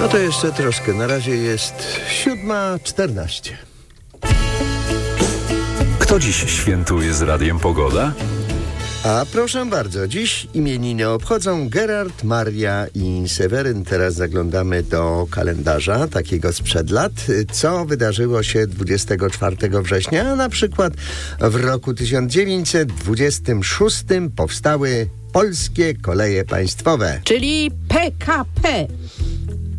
No to jeszcze troszkę. Na razie jest 7:14. Kto dziś świętuje z Radiem Pogoda? A proszę bardzo, dziś imieniny obchodzą Gerard, Maria i Seweryn. Teraz zaglądamy do kalendarza takiego sprzed lat. Co wydarzyło się 24 września? A na przykład w roku 1926 powstały Polskie Koleje Państwowe. Czyli PKP.